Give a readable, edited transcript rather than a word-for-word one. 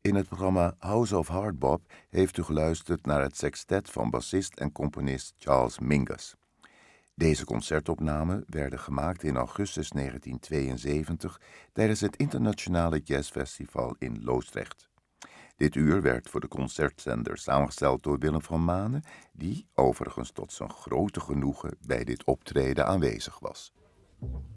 In het programma House of Hardbop heeft u geluisterd naar het sextet van bassist en componist Charles Mingus. Deze concertopnamen werden gemaakt in augustus 1972 tijdens het Internationale Jazzfestival in Loosdrecht. Dit uur werd voor de concertzender samengesteld door Willem van Manen, die overigens tot zijn grote genoegen bij dit optreden aanwezig was.